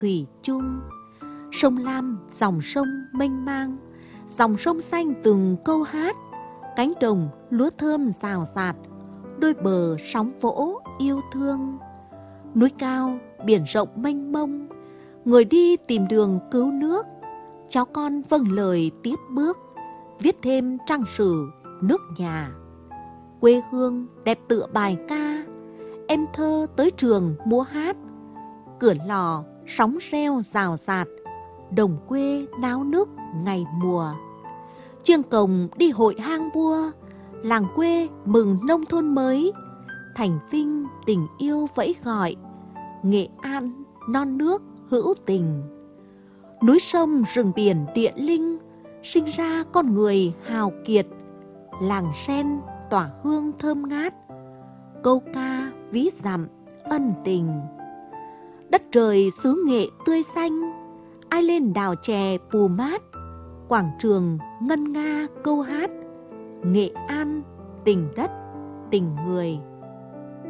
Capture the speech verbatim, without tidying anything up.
thủy chung. Sông Lam dòng sông mênh mang, dòng sông xanh từng câu hát, cánh đồng lúa thơm rào rạt, đôi bờ sóng vỗ yêu thương. Núi cao biển rộng mênh mông, người đi tìm đường cứu nước, cháu con vâng lời tiếp bước, viết thêm trang sử nước nhà. Quê hương đẹp tựa bài ca, em thơ tới trường múa hát, cửa lò sóng reo rào rạt, đồng quê náo nức ngày mùa. Chiêng cồng đi hội hang bua, làng quê mừng nông thôn mới, thành Vinh tình yêu vẫy gọi, Nghệ An non nước hữu tình. Núi sông rừng biển địa linh, sinh ra con người hào kiệt, làng sen tỏa hương thơm ngát, câu ca ví dặm ân tình. Đất trời xứ Nghệ tươi xanh, ai lên đào chè pù mát, quảng trường ngân nga câu hát, Nghệ An tình đất tình người.